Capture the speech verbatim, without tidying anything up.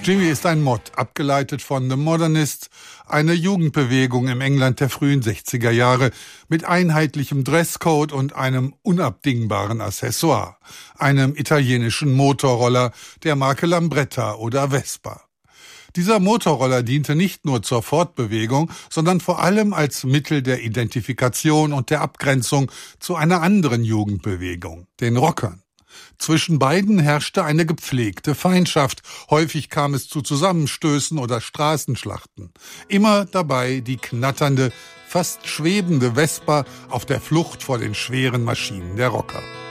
Jimmy ist ein Mod, abgeleitet von The Modernists, eine Jugendbewegung im England der frühen sechziger Jahre mit einheitlichem Dresscode und einem unabdingbaren Accessoire, einem italienischen Motorroller der Marke Lambretta oder Vespa. Dieser Motorroller diente nicht nur zur Fortbewegung, sondern vor allem als Mittel der Identifikation und der Abgrenzung zu einer anderen Jugendbewegung, den Rockern. Zwischen beiden herrschte eine gepflegte Feindschaft. Häufig kam es zu Zusammenstößen oder Straßenschlachten. Immer dabei die knatternde, fast schwebende Vespa auf der Flucht vor den schweren Maschinen der Rocker.